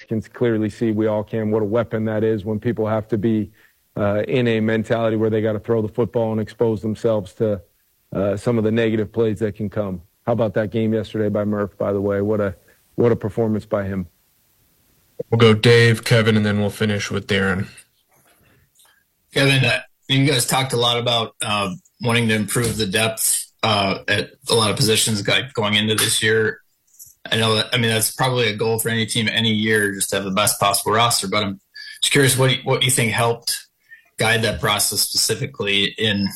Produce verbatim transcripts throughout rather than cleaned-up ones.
can clearly see, we all can, what a weapon that is when people have to be uh, in a mentality where they got to throw the football and expose themselves to uh, some of the negative plays that can come. How about that game yesterday by Murph, by the way? What a what a performance by him. We'll go Dave, Kevin, and then we'll finish with Darren. Kevin, uh, you guys talked a lot about uh, wanting to improve the depth uh, at a lot of positions going into this year. I know that, I mean, that's probably a goal for any team any year, just to have the best possible roster. But I'm just curious what you, what you think helped guide that process specifically in,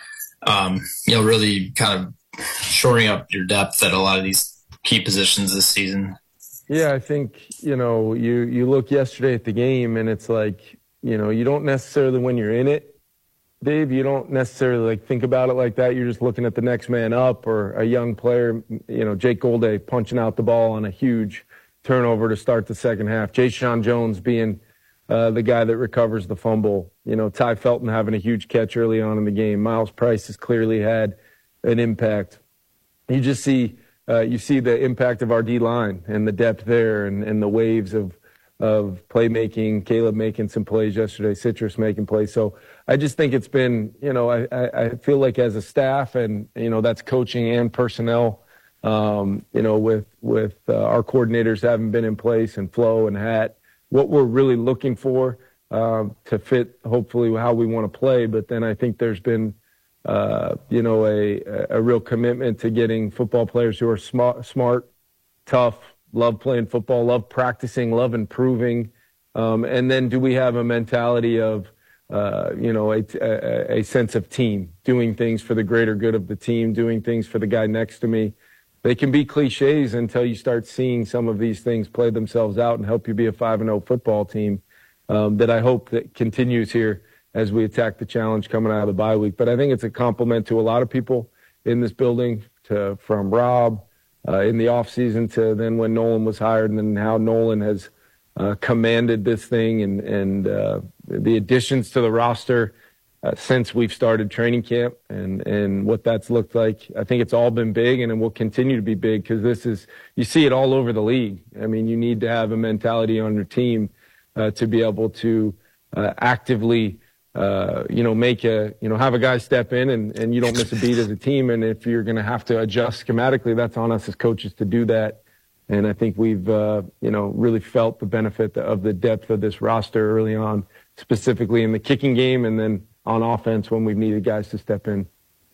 um, you know, really kind of shoring up your depth at a lot of these key positions this season. Yeah, I think, you know, you, you look yesterday at the game and it's like, you know, you don't necessarily, when you're in it, Dave, you don't necessarily like think about it like that. You're just looking at the next man up or a young player, you know, Jake Golday punching out the ball on a huge turnover to start the second half. Jaysean Jones being uh, the guy that recovers the fumble. You know, Ty Felton having a huge catch early on in the game. Miles Price has clearly had an impact. You just see, uh, you see the impact of our D-line and the depth there and, and the waves of, of playmaking, Caleb making some plays yesterday, Citrus making plays. So I just think it's been, you know, I, I feel like as a staff and, you know, that's coaching and personnel, um, you know, with, with uh, our coordinators having been in place and Flo and Hat, what we're really looking for um, to fit hopefully how we want to play. But then I think there's been, uh, you know, a, a real commitment to getting football players who are smart, smart, tough, love playing football, love practicing, love improving. Um, and then do we have a mentality of, uh, you know, a, a, a sense of team, doing things for the greater good of the team, doing things for the guy next to me. They can be cliches until you start seeing some of these things play themselves out and help you be a five and oh football team um, that I hope that continues here as we attack the challenge coming out of the bye week. But I think it's a compliment to a lot of people in this building, to from Rob, Uh, in the offseason to then when Nolan was hired, and then how Nolan has uh, commanded this thing and, and uh, the additions to the roster uh, since we've started training camp and, and what that's looked like. I think it's all been big, and it will continue to be big because this is, you see it all over the league. I mean, you need to have a mentality on your team uh, to be able to uh, actively Uh, you know, make a, you know, have a guy step in and, and you don't miss a beat as a team. And if you're going to have to adjust schematically, that's on us as coaches to do that. And I think we've, uh, you know, really felt the benefit of the depth of this roster early on, specifically in the kicking game and then on offense when we've needed guys to step in.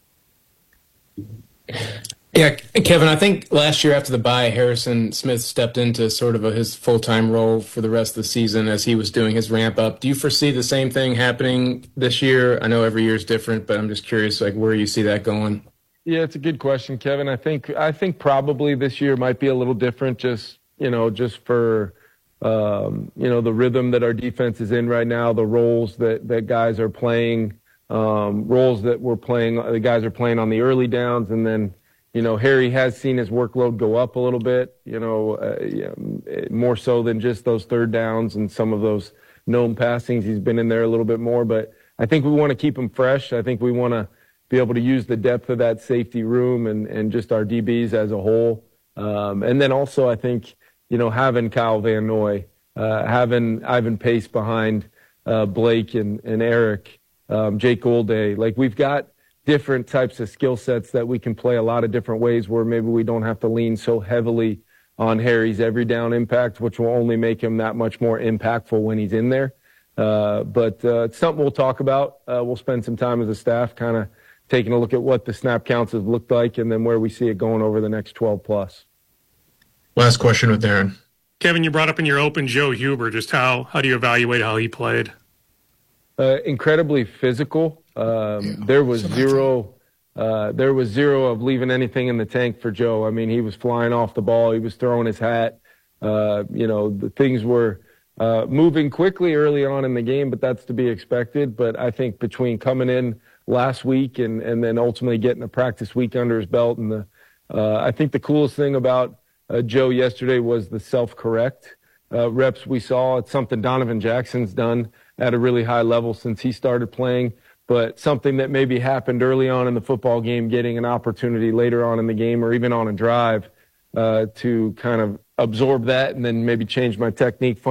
Yeah, Kevin, I think last year after the bye, Harrison Smith stepped into sort of a, his full-time role for the rest of the season as he was doing his ramp up. Do you foresee the same thing happening this year? I know every year is different, but I'm just curious, like, where you see that going. Yeah, it's a good question, Kevin. I think I think probably this year might be a little different, just you know, just for um, you know the rhythm that our defense is in right now, the roles that that guys are playing, um, roles that we're playing, the guys are playing on the early downs, and then. You know, Harry has seen his workload go up a little bit, you know, uh, yeah, more so than just those third downs and some of those known passings. He's been in there a little bit more, but I think we want to keep him fresh. I think we want to be able to use the depth of that safety room and, and just our D Bs as a whole. Um, and then also I think, you know, having Kyle Van Noy, uh, having Ivan Pace behind uh, Blake and, and Eric, um, Jake Golday, like we've got different types of skill sets that we can play a lot of different ways where maybe we don't have to lean so heavily on Harry's every down impact, which will only make him that much more impactful when he's in there. Uh, but uh, it's something we'll talk about. Uh, we'll spend some time as a staff kind of taking a look at what the snap counts have looked like and then where we see it going over the next twelve plus. Last question with Darren. Kevin, you brought up in your open Joe Huber. Just how, how do you evaluate how he played? Uh, incredibly physical. Um, Yeah, there was so zero, uh, there was zero of leaving anything in the tank for Joe. I mean, he was flying off the ball. He was throwing his hat. Uh, you know, the things were uh, moving quickly early on in the game, but that's to be expected. But I think between coming in last week and, and then ultimately getting a practice week under his belt, and the, uh, I think the coolest thing about uh, Joe yesterday was the self-correct uh, reps we saw. It's something Donovan Jackson's done at a really high level since he started playing. But something that maybe happened early on in the football game, getting an opportunity later on in the game or even on a drive uh, to kind of absorb that and then maybe change my technique